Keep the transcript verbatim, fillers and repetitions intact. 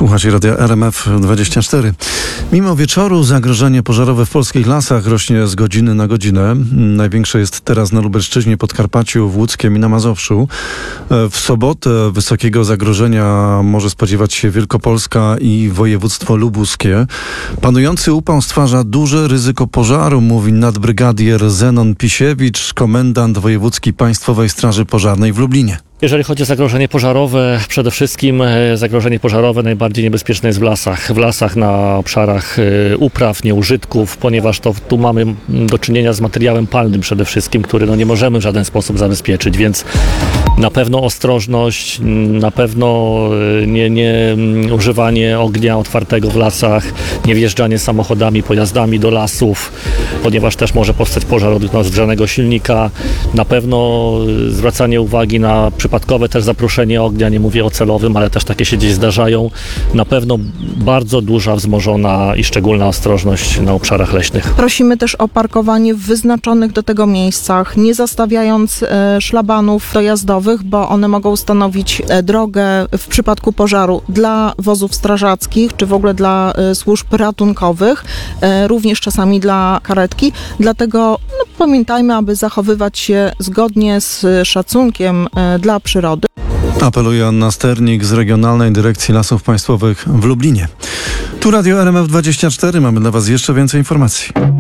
Słuchacie radia R M F dwadzieścia cztery. Mimo wieczoru zagrożenie pożarowe w polskich lasach rośnie z godziny na godzinę. Największe jest teraz na Lubelszczyźnie, Podkarpaciu, w Łódzkiem i na Mazowszu. W sobotę wysokiego zagrożenia może spodziewać się Wielkopolska i województwo lubuskie. Panujący upał stwarza duże ryzyko pożaru, mówi nadbrygadier Zenon Pisiewicz, komendant wojewódzki Państwowej Straży Pożarnej w Lublinie. Jeżeli chodzi o zagrożenie pożarowe, przede wszystkim zagrożenie pożarowe najbardziej niebezpieczne jest w lasach. W lasach na obszarach upraw, nieużytków, ponieważ to tu mamy do czynienia z materiałem palnym przede wszystkim, który no nie możemy w żaden sposób zabezpieczyć, więc na pewno ostrożność, na pewno nie, nie używanie ognia otwartego w lasach, nie wjeżdżanie samochodami, pojazdami do lasów, ponieważ też może powstać pożar od zgrzanego silnika. Na pewno zwracanie uwagi na przypadkowe też zaproszenie ognia, nie mówię o celowym, ale też takie się gdzieś zdarzają. Na pewno bardzo duża, wzmożona i szczególna ostrożność na obszarach leśnych. Prosimy też o parkowanie w wyznaczonych do tego miejscach, nie zastawiając e, szlabanów dojazdowych, bo one mogą stanowić e, drogę w przypadku pożaru dla wozów strażackich, czy w ogóle dla e, służb ratunkowych, e, również czasami dla karetki. Dlatego no, pamiętajmy, aby zachowywać się zgodnie z szacunkiem e, dla przyrody. Apeluje Anna Sternik z Regionalnej Dyrekcji Lasów Państwowych w Lublinie. Tu Radio R M F dwadzieścia cztery. Mamy dla Was jeszcze więcej informacji.